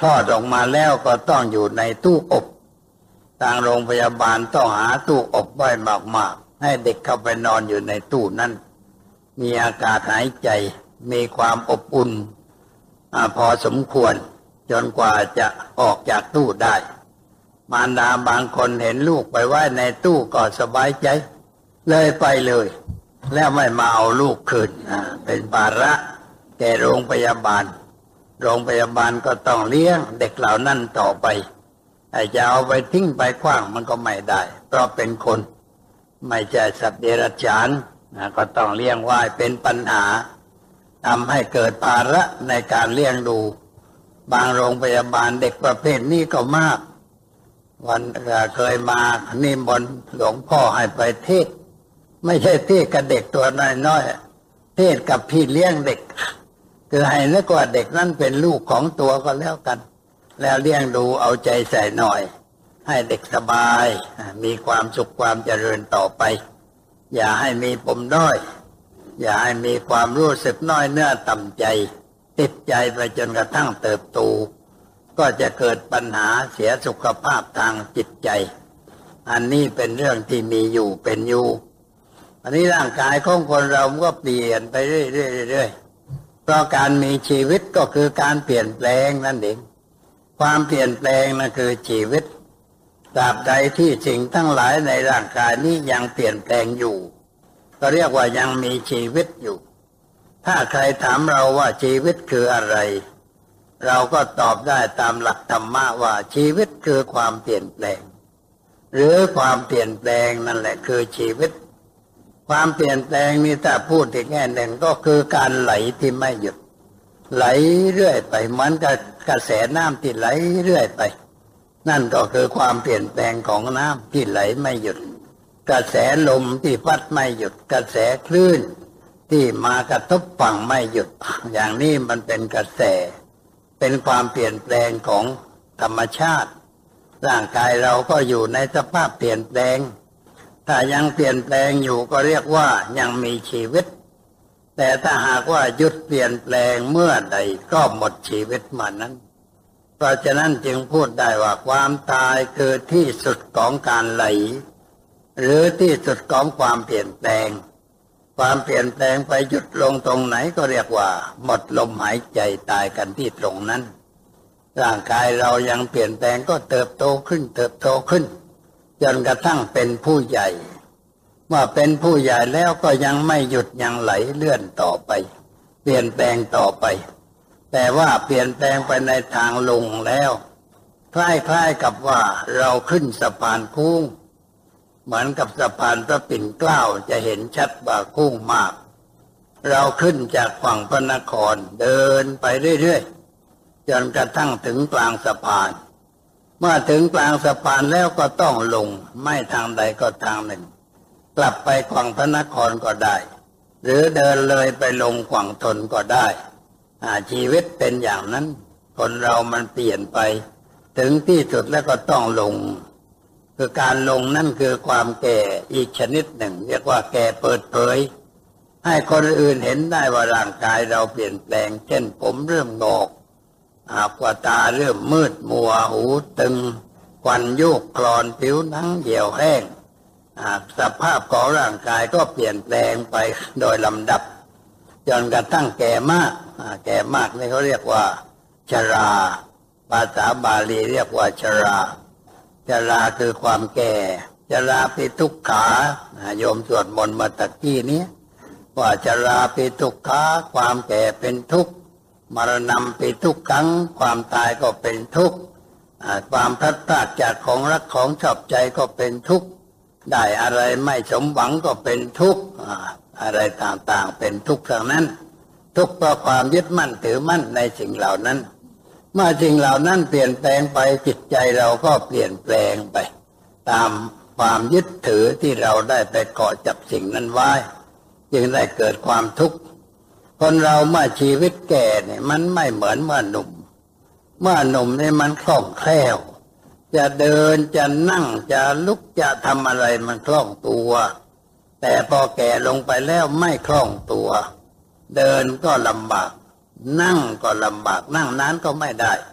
ลอดออกมาแล้วก็ต้องอยู่ในตู้อบทางโรงพยาบาลต้องหาตู้อบไว้มากๆให้เด็กเข้าไปนอนอยู่ในตู้นั้นมีอากาศหายใจมีความอบอุ่นพอสมควรจนกว่าจะออกจากตู้ได้มารดาบางคนเห็นลูกไปไว้ในตู้ก็สบายใจเลยไปเลยแล้วไม่มาเอาลูกคืนเป็นภาระแก่โรงพยาบาลโรงพยาบาลก็ต้องเลี้ยงเด็กเหล่านั้นต่อไปจะเอาไปทิ้งไปขว้างมันก็ไม่ได้เพราะเป็นคนไม่ใช่สัตว์เดรัจฉานก็ต้องเลี้ยงไว้เป็นปัญหาทำให้เกิดภาระในการเลี้ยงดูบางโรงพยาบาลเด็กประเภทนี้ก็มากวันเคยมานิมนต์หลวงพ่อให้ไปเทศไม่ใช่เทศกับเด็กตัวน้อยๆเทศกับพี่เลี้ยงเด็กคือให้นึกว่าเด็กนั้นเป็นลูกของตัวก็แล้วกันแล้วเลี้ยงดูเอาใจใส่หน่อยให้เด็กสบายมีความสุขความเจริญต่อไปอย่าให้มีปมด้อยอย่าให้มีความรู้สึกน้อยเนื้อต่ำใจติดใจไปจนกระทั่งเติบโตก็จะเกิดปัญหาเสียสุขภาพทางจิตใจอันนี้เป็นเรื่องที่มีอยู่เป็นอยู่อันนี้ร่างกายของคนเราก็เปลี่ยนไปเรื่อยๆเพราะการมีชีวิตก็คือการเปลี่ยนแปลงนั่นเองความเปลี่ยนแปลงนั่นคือชีวิตตราบใดที่สิ่งทั้งหลายในร่างกายนี้ยังเปลี่ยนแปลงอยู่ก็เรียกว่ายังมีชีวิตอยู่ถ้าใครถามเราว่าชีวิตคืออะไรเราก็ตอบได้ตามหลักธรรมะว่าชีวิตคือความเปลี่ยนแปลงหรือความเปลี่ยนแปลงนั่นแหละคือชีวิตความเปลี่ยนแปลงนี้ถ้าพูดอีกแง่หนึ่งก็คือการไหลที่ไม่หยุดไหลเรื่อยไปเหมือนกับกระแสน้ำที่ไหลเรื่อยไปนั่นก็คือความเปลี่ยนแปลงของน้ำที่ไหลไม่หยุดกระแสลมที่พัดไม่หยุดกระแสคลื่นที่มากระทบฝั่งไม่หยุดอย่างนี้มันเป็นกระแสเป็นความเปลี่ยนแปลงของธรรมชาติร่างกายเราก็อยู่ในสภาพเปลี่ยนแปลงถ้ายังเปลี่ยนแปลงอยู่ก็เรียกว่ายังมีชีวิตแต่ถ้าหากว่าหยุดเปลี่ยนแปลงเมื่อใดก็หมดชีวิตมานั้นเพราะฉะนั้นจึงพูดได้ว่าความตายคือที่สุดของการไหลหรือที่สุดของความเปลี่ยนแปลงความเปลี่ยนแปลงไปหยุดลงตรงไหนก็เรียกว่าหมดลมหายใจตายกันที่ตรงนั้นร่างกายเรายังเปลี่ยนแปลงก็เติบโตขึ้นจนกระทั่งเป็นผู้ใหญ่เมื่อเป็นผู้ใหญ่แล้วก็ยังไม่หยุดยังไหลเลื่อนต่อไปเปลี่ยนแปลงต่อไปแต่ว่าเปลี่ยนแปลงไปในทางลงแล้วคล้ายๆกับว่าเราขึ้นสะพานโค้งเหมือนกับสะพานพระปิ่นเกล้าจะเห็นชัดว่าโค้งมากเราขึ้นจากฝั่งพระนครเดินไปเรื่อยๆจนกระทั่งถึงกลางสะพานเมื่อถึงกลางสะพานแล้วก็ต้องลงไม่ทางใดก็ทางหนึ่งกลับไปฝั่งพระนครก็ได้หรือเดินเลยไปลงฝั่งธนก็ได้ชีวิตเป็นอย่างนั้นคนเรามันเปลี่ยนไปถึงที่สุดแล้วก็ต้องลงคือการลงนั่นคือความแก่อีกชนิดหนึ่งเรียกว่าแก่เปิดเผยให้คนอื่นเห็นได้ว่าร่างกายเราเปลี่ยนแปลงเช่นผมเริ่มงอกกว่าตาเริ่มมืดมัวหูตึงควันโยกคลอนผิวหนังเหี่ยวแห้งสภาพของร่างกายก็เปลี่ยนแปลงไปโดยลำดับจนกระทั่งแก่มากนี่เขาเรียกว่าชราภาษาบาลีเรียกว่าชราคือความแก่ชราปิทุกขาโยมสวดมนต์มาตะกี้นี้ว่าชราปิทุกขาความแก่เป็นทุกข์มรณะปิทุกขังความตายก็เป็นทุกข์ความพลัดพรากจากของรักของชอบใจก็เป็นทุกข์ได้อะไรไม่สมหวังก็เป็นทุกข์อะไรต่างๆเป็นทุกข์ทั้งนั้นทุกข์เพราะความยึดมั่นถือมั่นในสิ่งเหล่านั้นเมื่อสิ่งเหล่านั้นเปลี่ยนแปลงไปจิตใจเราก็เปลี่ยนแปลงไปตามความยึดถือที่เราได้ไปเกาะจับสิ่งนั้นไว้จึงได้เกิดความทุกข์คนเราเมื่อชีวิตแก่เนี่ยมันไม่เหมือนเมื่อหนุ่มเนี่ยมันคล่องแคล่วจะเดินจะนั่งจะลุกจะทำอะไรมันคล่องตัวแต่พอแก่ลงไปแล้วไม่คล่องตัวเดินก็ลำบากนั่งก็ลำบากนั่งนานก็ไม่ได้